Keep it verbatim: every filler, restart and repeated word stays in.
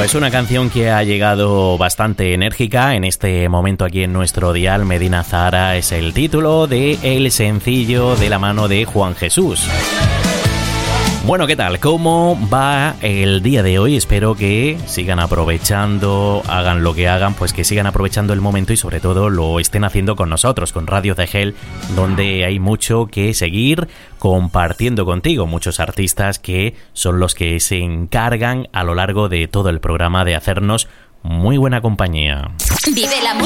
Pues una canción que ha llegado bastante enérgica en este momento aquí en nuestro dial. Medina Zahara es el título de el sencillo de la mano de Juan Jesús. Bueno, ¿qué tal? ¿Cómo va el día de hoy? Espero que sigan aprovechando, hagan lo que hagan, pues que sigan aprovechando el momento y sobre todo lo estén haciendo con nosotros, con Radio Cegel, donde hay mucho que seguir compartiendo contigo. Muchos artistas que son los que se encargan a lo largo de todo el programa de hacernos muy buena compañía. Vive la